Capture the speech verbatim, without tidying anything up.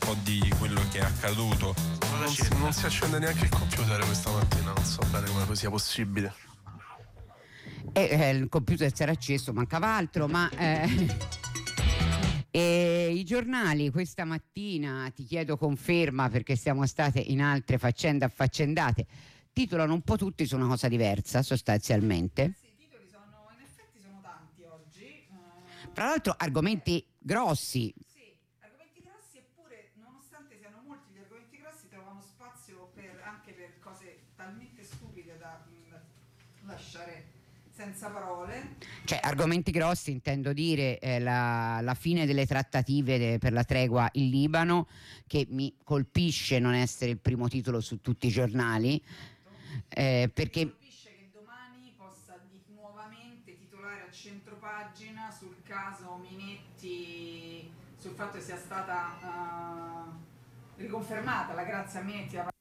po' di quello che è accaduto. Non si, non si accende neanche il computer questa mattina, non so bene come sia possibile. E, eh, il computer si era acceso, mancava altro, ma eh, e i giornali questa mattina, ti chiedo conferma perché siamo state in altre faccende affaccendate, titolano un po' tutti su una cosa diversa sostanzialmente. Sì, i titoli sono, in effetti sono tanti oggi. Eh, Tra l'altro argomenti grossi. Sì, argomenti grossi, eppure nonostante siano molti gli argomenti grossi trovano spazio per, anche per cose talmente stupide da mh, lasciare senza parole. Cioè, argomenti grossi intendo dire eh, la, la fine delle trattative de, per la tregua in Libano, che mi colpisce non essere il primo titolo su tutti i giornali, eh, perché Mi colpisce che domani possa di, nuovamente titolare a centropagina sul caso Minetti, sul fatto che sia stata uh, riconfermata la grazia a Minetti.